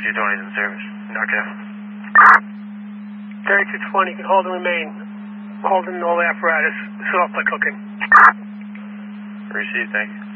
3220 is in service. NorCal. 3220, can hold and remain. Holding all apparatus. Soft like cooking. Received, thank you.